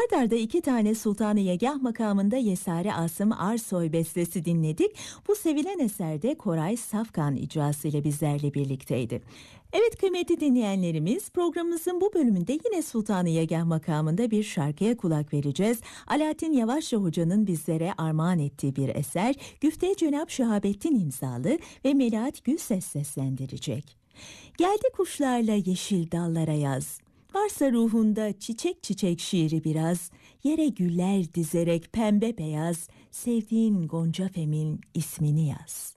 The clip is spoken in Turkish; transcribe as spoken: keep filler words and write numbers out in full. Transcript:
Ard arda iki tane Sultan-ı Yegah makamında Yesari Asım Arsoy bestesi dinledik. Bu sevilen eserde Koray Safkan icrası ile bizlerle birlikteydi. Evet kıymetli dinleyenlerimiz, programımızın bu bölümünde yine Sultan-ı Yegah makamında bir şarkıya kulak vereceğiz. Alaaddin Yavaşça Hoca'nın bizlere armağan ettiği bir eser, Güfte Cenab Şehabettin imzalı ve Melahat Gülses seslendirecek. Geldi kuşlarla yeşil dallara yaz, varsa ruhunda çiçek çiçek şiiri biraz, yere güller dizerek pembe beyaz, sevdiğin Gonca Fem'in ismini yaz.